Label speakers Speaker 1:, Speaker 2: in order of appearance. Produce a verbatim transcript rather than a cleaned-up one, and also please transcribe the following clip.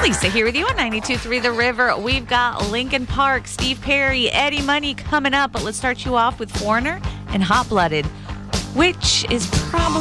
Speaker 1: Lisa here with you on ninety-two point three The River. We've got Linkin Park, Steve Perry, Eddie Money coming up. But let's start you off with Foreigner and Hot Blooded, which is probably